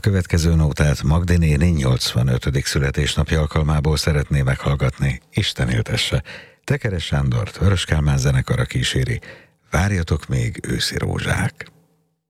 következő nótát Magdi néni 85. születésnapja alkalmából szeretné meghallgatni. Isten éltesse! Tekeres Sándort Vörös Kálmán zenekara kíséri. Várjatok még, őszi rózsák!